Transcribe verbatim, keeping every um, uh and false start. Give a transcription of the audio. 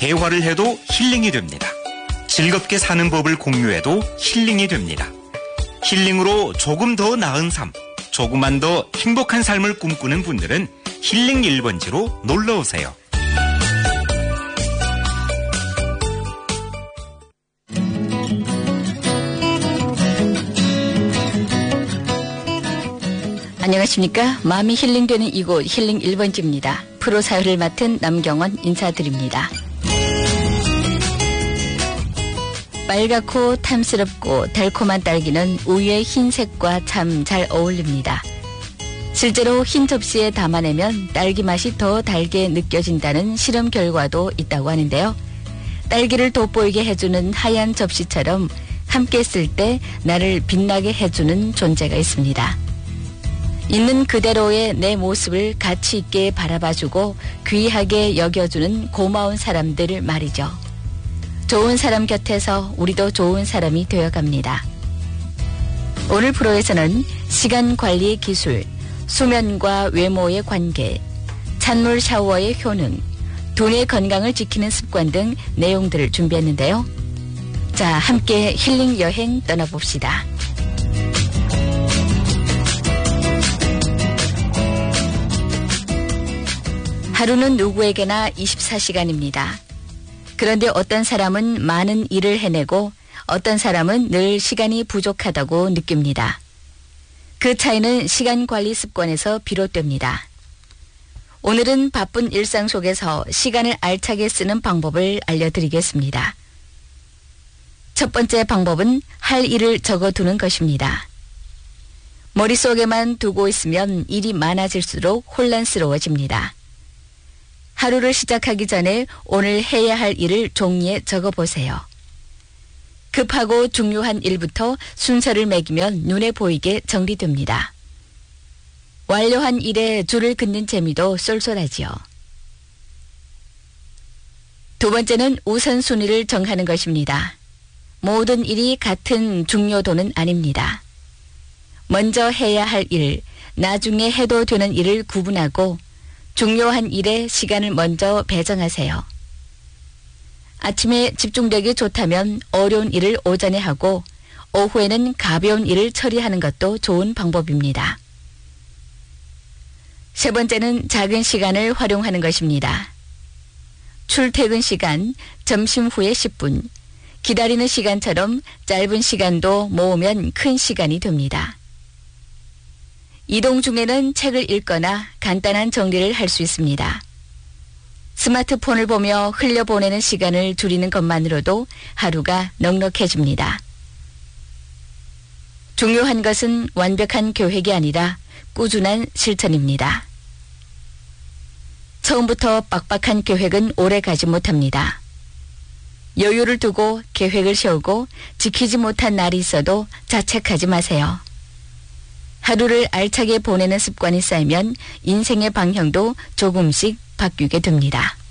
대화를 해도 힐링이 됩니다. 즐겁게 사는 법을 공유해도 힐링이 됩니다. 힐링으로 조금 더 나은 삶, 조금만 더 행복한 삶을 꿈꾸는 분들은 힐링 일 번지로 놀러오세요. 안녕하십니까. 마음이 힐링되는 이곳 힐링 일 번지입니다. 프로 사회를 맡은 남경원 인사드립니다. 빨갛고 탐스럽고 달콤한 딸기는 우유의 흰색과 참 잘 어울립니다. 실제로 흰 접시에 담아내면 딸기 맛이 더 달게 느껴진다는 실험 결과도 있다고 하는데요. 딸기를 돋보이게 해주는 하얀 접시처럼 함께 쓸 때 나를 빛나게 해주는 존재가 있습니다. 있는 그대로의 내 모습을 가치 있게 바라봐주고 귀하게 여겨주는 고마운 사람들 말이죠. 좋은 사람 곁에서 우리도 좋은 사람이 되어갑니다. 오늘 프로에서는 시간 관리 기술, 수면과 외모의 관계, 찬물 샤워의 효능, 두뇌 건강을 지키는 습관 등 내용들을 준비했는데요. 자, 함께 힐링 여행 떠나봅시다. 하루는 누구에게나 이십사 시간입니다. 그런데 어떤 사람은 많은 일을 해내고 어떤 사람은 늘 시간이 부족하다고 느낍니다. 그 차이는 시간 관리 습관에서 비롯됩니다. 오늘은 바쁜 일상 속에서 시간을 알차게 쓰는 방법을 알려드리겠습니다. 첫 번째 방법은 할 일을 적어두는 것입니다. 머릿속에만 두고 있으면 일이 많아질수록 혼란스러워집니다. 하루를 시작하기 전에 오늘 해야 할 일을 종이에 적어보세요. 급하고 중요한 일부터 순서를 매기면 눈에 보이게 정리됩니다. 완료한 일에 줄을 긋는 재미도 쏠쏠하지요. 두 번째는 우선순위를 정하는 것입니다. 모든 일이 같은 중요도는 아닙니다. 먼저 해야 할 일, 나중에 해도 되는 일을 구분하고 중요한 일에 시간을 먼저 배정하세요. 아침에 집중력이 좋다면 어려운 일을 오전에 하고 오후에는 가벼운 일을 처리하는 것도 좋은 방법입니다. 세 번째는 작은 시간을 활용하는 것입니다. 출퇴근 시간, 점심 후에 십 분, 기다리는 시간처럼 짧은 시간도 모으면 큰 시간이 됩니다. 이동 중에는 책을 읽거나 간단한 정리를 할 수 있습니다. 스마트폰을 보며 흘려보내는 시간을 줄이는 것만으로도 하루가 넉넉해집니다. 중요한 것은 완벽한 계획이 아니라 꾸준한 실천입니다. 처음부터 빡빡한 계획은 오래 가지 못합니다. 여유를 두고 계획을 세우고 지키지 못한 날이 있어도 자책하지 마세요. 하루를 알차게 보내는 습관이 쌓이면 인생의 방향도 조금씩 바뀌게 됩니다.